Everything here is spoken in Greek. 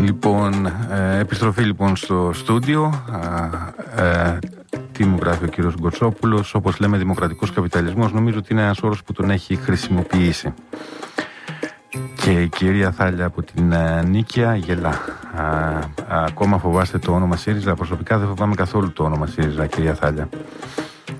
Λοιπόν, επιστροφή λοιπόν στο στούντιο. Τι μου γράφει ο κύριος Γκοτσόπουλος? Όπως λέμε, δημοκρατικός καπιταλισμός, νομίζω ότι είναι ένας όρος που τον έχει χρησιμοποιήσει. Και η κυρία Θάλια από την Νίκαια γελά. Ακόμα φοβάστε το όνομα ΣΥΡΙΖΑ? Προσωπικά δεν φοβάμαι καθόλου το όνομα ΣΥΡΙΖΑ, κυρία Θάλια.